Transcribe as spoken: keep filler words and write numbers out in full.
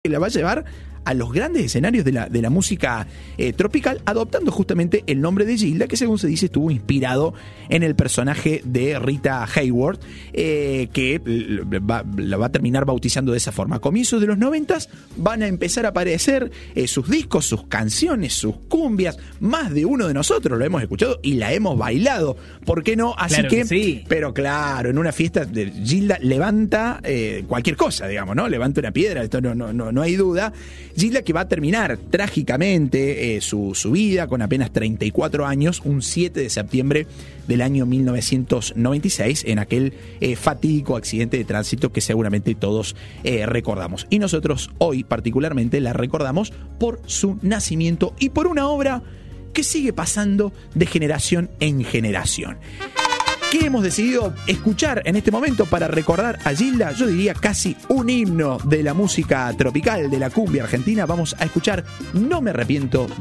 que la va a llevar a los grandes escenarios de la, de la música eh, tropical, adoptando justamente el nombre de Gilda, que según se dice estuvo inspirado en el personaje de Rita Hayworth, eh, que va, la va a terminar bautizando de esa forma. A comienzos de los noventas van a empezar a aparecer eh, sus discos, sus canciones, sus cumbias. Más de uno de nosotros lo hemos escuchado y la hemos bailado. ¿Por qué no? Así claro que, que sí. Pero claro, en una fiesta de Gilda levanta eh, cualquier cosa, digamos, ¿no? Levanta una piedra, esto no, no, no, no hay duda. Gilda, que va a terminar trágicamente eh, su, su vida con apenas treinta y cuatro años, un siete de septiembre del año mil novecientos noventa y seis, en aquel eh, fatídico accidente de tránsito que seguramente todos eh, recordamos. Y nosotros hoy particularmente la recordamos por su nacimiento y por una obra que sigue pasando de generación en generación. ¿Qué hemos decidido escuchar en este momento para recordar a Gilda? Yo diría casi un himno de la música tropical, de la cumbia argentina. Vamos a escuchar No me arrepiento de